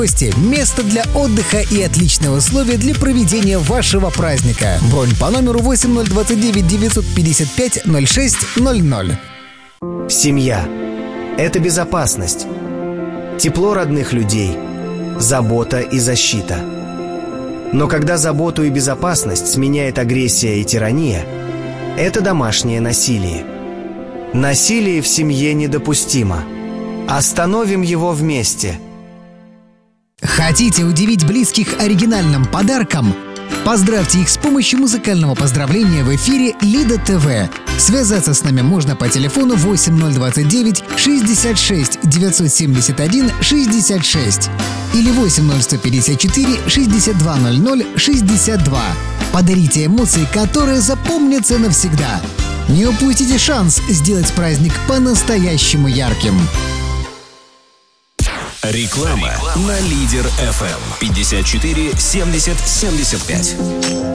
Гости, место для отдыха и отличные условия для проведения вашего праздника. Бронь по номеру 8029 955 0600. Семья – это безопасность, тепло родных людей, забота и защита. Но когда заботу и безопасность сменяет агрессия и тирания, это домашнее насилие. Насилие в семье недопустимо. Остановим его вместе. Хотите удивить близких оригинальным подарком? Поздравьте их с помощью музыкального поздравления в эфире Лида ТВ. Связаться с нами можно по телефону 8029 66 971 66 или 80154 6200 62. Подарите эмоции, которые запомнятся навсегда. Не упустите шанс сделать праздник по-настоящему ярким. Реклама на Лидер ФМ 54 70 75.